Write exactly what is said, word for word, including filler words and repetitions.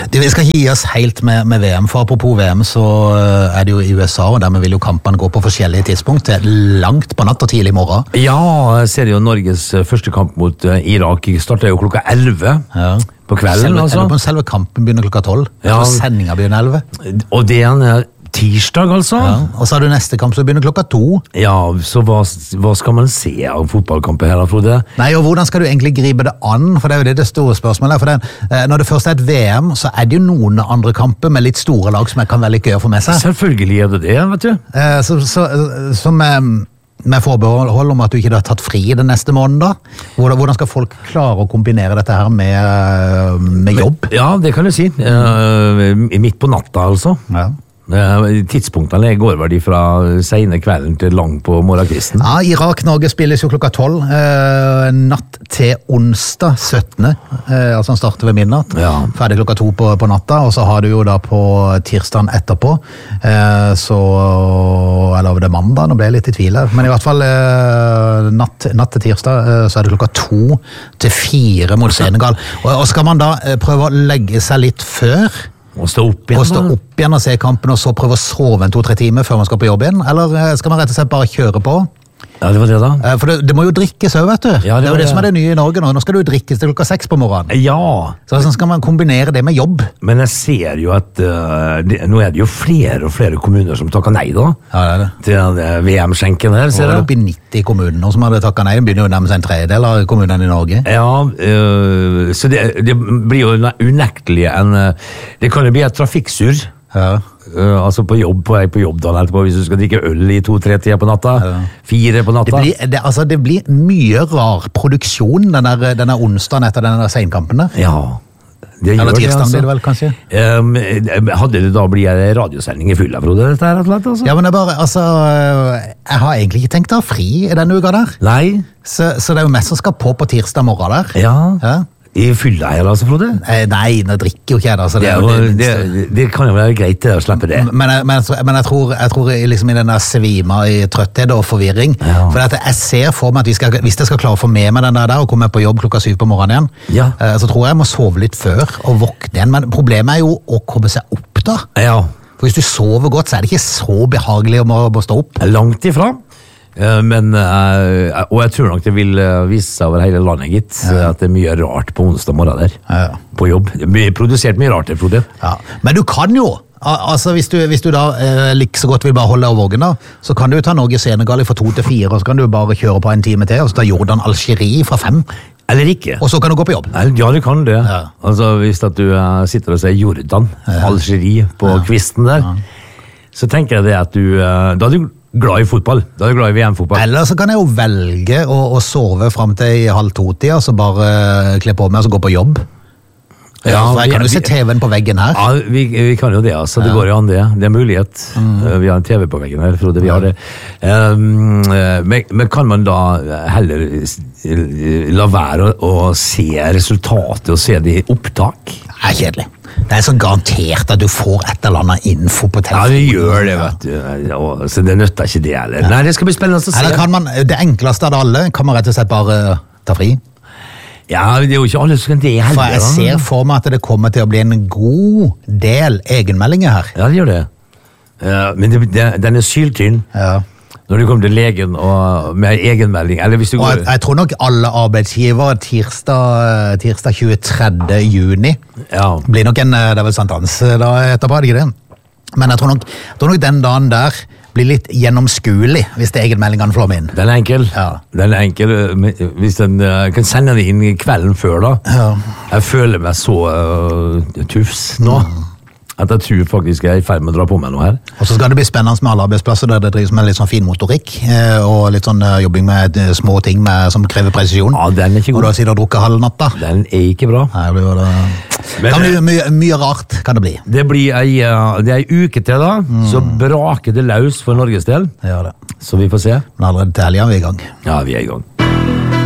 Det, vi skal ikke gi oss helt med, med V M, for apropos V M så er det jo i U S A, og dermed vil jo kampene gå på forskjellige tidspunkt, det er langt på natt og tidlig i morgen. Ja, jeg ser jo Norges første kamp mot Irak starter jo klokka elleve. Ja. På kvelden, selve, altså. På selve kampen begynner klokka tolv, ja. Og sendingen begynner elleve. Og det er en tirsdag, altså. Ja. Og så har du neste kamp som begynner klokka to. Ja, så hva, hva skal man se av fotballkamper her, Frode? Nei, og hvordan skal du egentlig gripe det an? For det er jo det det store spørsmålet. For den, når det først er et V M, så er det jo noen andre kamper med litt store lag som jeg kan være litt gøy å få med seg. Selvfølgelig er det det, vet du. Så, så, så med... med forbehold om at du ikke har tatt fri den neste måneden da? Hvordan, hvordan skal folk klare å kombinere dette her med, med jobb? Ja, det kan du si. Uh, midt på natta, altså. Ja. Tidspunktene går vel fra sene kvelden til lang på morgenkvisten. Ja, Irak-Norge spilles jo klokka tolv eh, natt til onsdag syttende eh, altså han starter ved midnatt, ja. Ferdig klokka to på, på natta, og så har du jo da på tirsdagen etterpå eh, så, eller det er mandag, nå ble jeg litt i tvil her, men i hvert fall eh, natt, natt til tirsdag eh, så er det klokka to til fire mot Senegal, og, og skal man da eh, prøve å legge seg litt før og stå opp igjen, og stå opp igjen og se kampen og så prøve å sove en to-tre timer før man skal på jobb igjen, eller skal man rett og slett bare kjøre på? Ja, det var det da. For det, det må jo drikkes også, vet du. Ja, det, det er jo det, det som er det nye i Norge nå. Nå skal du drikkes til klokka seks på morgenen. Ja. Så sånn skal man kombinere det med jobb. Men jeg ser jo at uh, det, nå er det jo flere og flere kommuner som takker nei da. Ja, det er det. Til uh, V M-skjenken her, ser du? Det er oppe i nitti kommuner nå som hadde takket nei. Det begynner jo å nærme seg en tredjedel av kommunene i Norge. Ja, uh, så det, det blir jo unektelig en... Uh, det kan jo bli et trafikksur. Ja. Uh, altså på jobb, på vei på jobb da, etterpå, hvis du skal drikke øl i to-tre tider på natta, ja. Fire på natta. Det blir, det, altså, det blir mye rar produksjon denne, denne onsdagen etter denne senkampen der. Ja. Det Eller tirsdagen altså. blir det vel, kanskje? Um, hadde det da blitt en radiosending i fylla, Frode? Dette her, altså? Ja, men det er bare, altså, jeg har egentlig ikke tenkt å ha fri i denne uka der. Nei. Så, så det er jo mest som skal på på tirsdag morgen der. Ja. Ja. I fylla her, altså, Frode? Eh, nei, nå drikker jo ikke jeg da. Så det, det, er jo det, det, det kan jo være greit å slippe det. Men, men, men, men jeg tror, jeg tror liksom i denne svima i trøtthet og forvirring, ja. For at jeg ser for meg at vi skal, hvis jeg skal klare å få med meg den der, der og komme på jobb klokka syv på morgenen igjen, ja. eh, så tror jeg jeg må sove litt før og våkne igjen. Men problemet er jo å komme seg opp da. Ja. For hvis du sover godt, så er det ikke så behagelig å må, må stå opp. Langt ifra. Men, og jeg tror nok det vil vise seg over hele landet, gitt, ja. At det er mye rart på onsdag morgen der, ja. På jobb. Det blir produsert mye rart, Frode. Ja. Men du kan jo, altså hvis du, hvis du da eh, like så godt vil bare holde av vågen da, så kan du ta Norge-Senegal fra to til fire, og så kan du bare kjøre på en time til, og så ta Jordan-Algerie fra fem. Eller ikke. Og så kan du gå på jobb. Ja, du kan det. Ja. Altså, hvis at du uh, sitter og ser Jordan, ja. Algerie på ja. Kvisten der, ja. Så tenker jeg det at du, uh, da er du glad i fotball. Da er du glad i V M-fotball. Eller så kan jeg jo velge å, å sove frem til halv to-tida, så bare kle på meg og så gå på jobb. Ja, for jeg kan jo se T V-en på veggen her. Ja, vi, vi kan jo det, altså. Det ja. Går jo an det. Det er mulighet. Mm. Vi har en T V på veggen her, Frode. Vi ja. Har det. Um, men, men kan man da heller la være å, å se resultatet og se det i opptak? Det er kjedelig. Det er så garantert at du får et eller annet info på telefonen. Ja, det gjør det, vet du. Ja, så det nytter ikke det, eller? Ja. Nei, det skal bli spennende å se. Eller kan man, det enkleste av det alle, kan man rett og slett bare ta fri? Ja, det er jo ikke alle som kan det heller. For jeg ser for meg at det kommer til å bli en god del egenmeldinger her. Ja, det gjør det. Ja, men det, det, den er syltynn. Ja. Når du kommer til legen og med egenmelding, eller hvis du går... Jeg, jeg tror nok alle arbeidsgiver tirsdag, tirsdag tjuetre juni ja. Blir nok en, det er vel sankthans da etterpå, er det ikke det? Men jeg tror nok, jeg tror nok den dagen der blir litt gjennomskuelig hvis det egenmeldingene flår inn. Den er enkel. Ja. Den er enkel. Hvis den uh, kan sende det inn kvelden før da. Ja. Jeg føler meg så uh, tufs nå. Mm. At jeg tror faktisk jeg er i ferd med å dra på meg noe her. Og så skal det bli spennende med alle arbeidsplasser der det drives med litt sånn fin motorikk, og litt sånn jobbing med små ting med, som krever presisjon. Ja, den er ikke god. Og da sitter du og drukker halv natta. Den er ikke bra. Nei, det blir det... Men, kan bli mye, mye rart kan det bli. Det blir ei, det er ei uke til da, mm. Så braker det løs for Norges del. Det gjør det. Så vi får se. Men allerede til helgen er vi i gang. Ja, vi er i gang.